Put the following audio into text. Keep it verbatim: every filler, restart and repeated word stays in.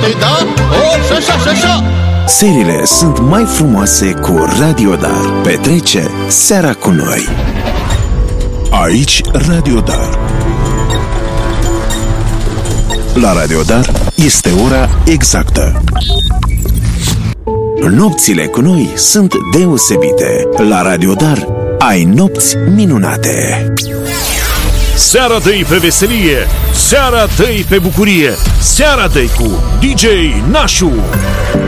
da? Oh, și așa, și așa. Seriile sunt mai frumoase cu Radio Dar. Petrece seara cu noi. Aici Radio Dar. La Radio Dar este ora exactă. Nopțile cu noi sunt deosebite. La Radio Dar ai nopți minunate. Seara dă-i pe veselie, seara dă-i pe bucurie, seara dă-i cu D J Nașu.